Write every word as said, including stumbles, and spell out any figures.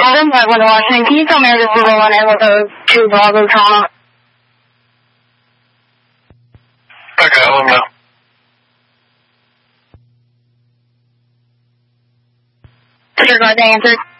Adam, like with Washington. Can you tell me this is the one with those two Bravos on? Okay, I'll let him know. Sure, glad they answered.